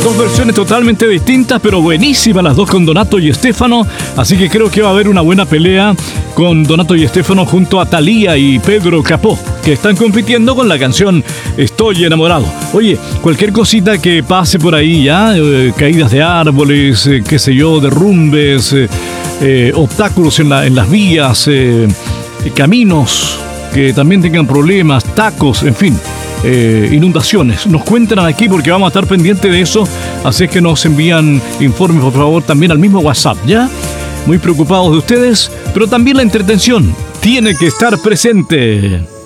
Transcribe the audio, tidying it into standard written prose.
Dos versiones totalmente distintas, pero buenísimas las dos con Donato y Stefano. Así que creo que va a haber una buena pelea con Donato y Stefano junto a Thalía y Pedro Capó, que están compitiendo con la canción Estoy enamorado. Oye, cualquier cosita que pase por ahí ya, caídas de árboles, qué sé yo, derrumbes, obstáculos en las vías, caminos que también tengan problemas, tacos, en fin, inundaciones. Nos cuentan aquí porque vamos a estar pendientes de eso, así es que nos envían informes, por favor, también al mismo WhatsApp, ¿ya? Muy preocupados de ustedes, pero también la entretención tiene que estar presente.